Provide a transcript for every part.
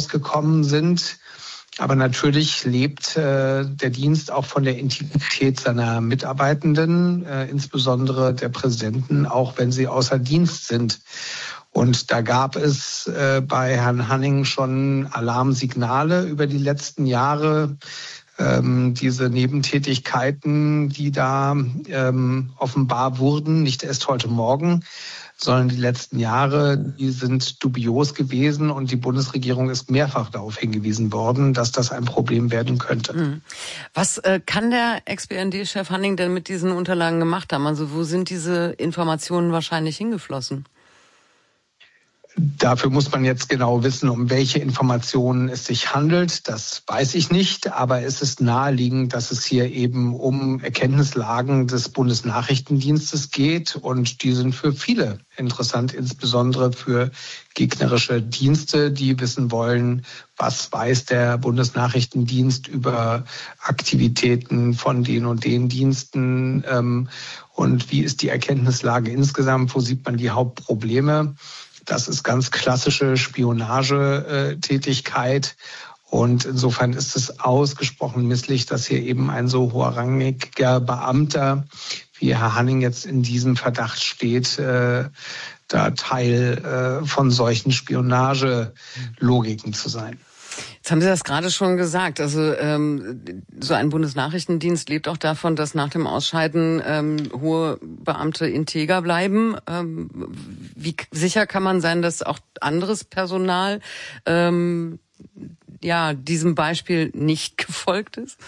rausgekommen sind. Aber natürlich lebt der Dienst auch von der Integrität seiner Mitarbeitenden, insbesondere der Präsidenten, auch wenn sie außer Dienst sind. Und da gab es bei Herrn Hanning schon Alarmsignale über die letzten Jahre. Diese Nebentätigkeiten, die da offenbar wurden, nicht erst heute Morgen, sondern die letzten Jahre, die sind dubios gewesen und die Bundesregierung ist mehrfach darauf hingewiesen worden, dass das ein Problem werden könnte. Was kann der Ex-BND-Chef Hanning denn mit diesen Unterlagen gemacht haben? Also wo sind diese Informationen wahrscheinlich hingeflossen? Dafür muss man jetzt genau wissen, um welche Informationen es sich handelt. Das weiß ich nicht, aber es ist naheliegend, dass es hier eben um Erkenntnislagen des Bundesnachrichtendienstes geht. Und die sind für viele interessant, insbesondere für gegnerische Dienste, die wissen wollen, was weiß der Bundesnachrichtendienst über Aktivitäten von den und den Diensten und wie ist die Erkenntnislage insgesamt, wo sieht man die Hauptprobleme. Das ist ganz klassische Spionagetätigkeit. Und insofern ist es ausgesprochen misslich, dass hier eben ein so hochrangiger Beamter wie Herr Hanning jetzt in diesem Verdacht steht, da Teil von solchen Spionagelogiken zu sein. Jetzt haben Sie das gerade schon gesagt. Also so ein Bundesnachrichtendienst lebt auch davon, dass nach dem Ausscheiden hohe Beamte integer bleiben. Wie sicher kann man sein, dass auch anderes Personal diesem Beispiel nicht gefolgt ist?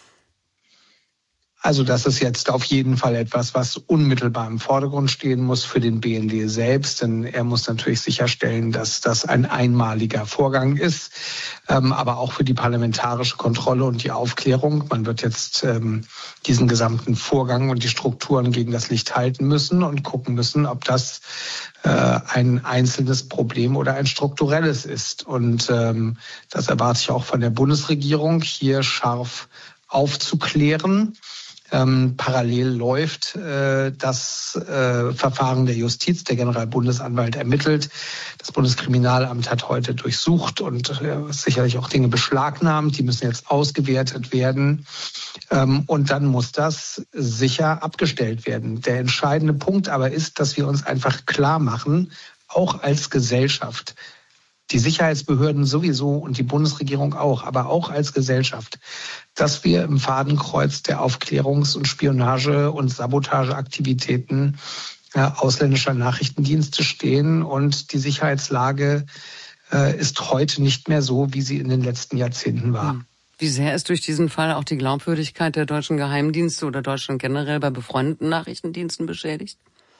Also das ist jetzt auf jeden Fall etwas, was unmittelbar im Vordergrund stehen muss für den BND selbst, denn er muss natürlich sicherstellen, dass das ein einmaliger Vorgang ist, aber auch für die parlamentarische Kontrolle und die Aufklärung. Man wird jetzt diesen gesamten Vorgang und die Strukturen gegen das Licht halten müssen und gucken müssen, ob das ein einzelnes Problem oder ein strukturelles ist. Und das erwarte ich auch von der Bundesregierung, hier scharf aufzuklären. Parallel läuft das Verfahren der Justiz. Der Generalbundesanwalt ermittelt. Das Bundeskriminalamt hat heute durchsucht und sicherlich auch Dinge beschlagnahmt. Die müssen jetzt ausgewertet werden. Und dann muss das sicher abgestellt werden. Der entscheidende Punkt aber ist, dass wir uns einfach klar machen, auch als Gesellschaft, die Sicherheitsbehörden sowieso und die Bundesregierung auch, aber auch als Gesellschaft, dass wir im Fadenkreuz der Aufklärungs- und Spionage- und Sabotageaktivitäten ausländischer Nachrichtendienste stehen. Und die Sicherheitslage ist heute nicht mehr so, wie sie in den letzten Jahrzehnten war. Wie sehr ist durch diesen Fall auch die Glaubwürdigkeit der deutschen Geheimdienste oder Deutschland generell bei befreundeten Nachrichtendiensten beschädigt?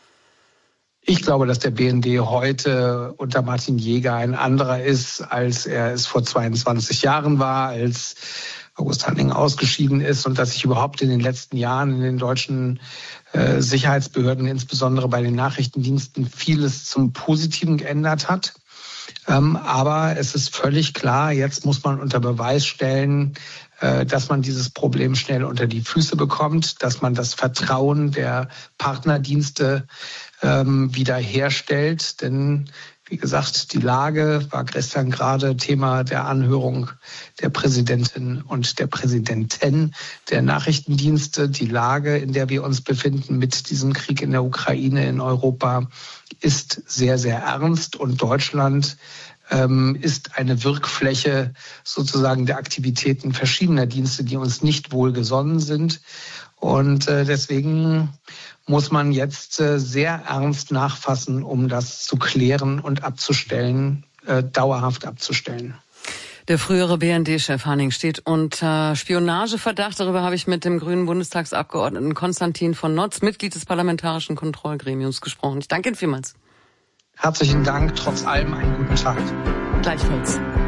Ich glaube, dass der BND heute unter Martin Jäger ein anderer ist, als er es vor 22 Jahren war, als August Hanning ausgeschieden ist und dass sich überhaupt in den letzten Jahren in den deutschen Sicherheitsbehörden, insbesondere bei den Nachrichtendiensten, vieles zum Positiven geändert hat. Aber es ist völlig klar, jetzt muss man unter Beweis stellen, dass man dieses Problem schnell unter die Füße bekommt, dass man das Vertrauen der Partnerdienste wiederherstellt. Denn wie gesagt, die Lage war gestern gerade Thema der Anhörung der Präsidentin und der Präsidenten der Nachrichtendienste. Die Lage, in der wir uns befinden mit diesem Krieg in der Ukraine, in Europa, ist sehr, sehr ernst. Und Deutschland ist eine Wirkfläche sozusagen der Aktivitäten verschiedener Dienste, die uns nicht wohlgesonnen sind. Und deswegen muss man jetzt sehr ernst nachfassen, um das zu klären und abzustellen, dauerhaft abzustellen. Der frühere BND-Chef Hanning steht unter Spionageverdacht. Darüber habe ich mit dem grünen Bundestagsabgeordneten Konstantin von Notz, Mitglied des Parlamentarischen Kontrollgremiums, gesprochen. Ich danke Ihnen vielmals. Herzlichen Dank, trotz allem einen guten Tag. Gleichfalls.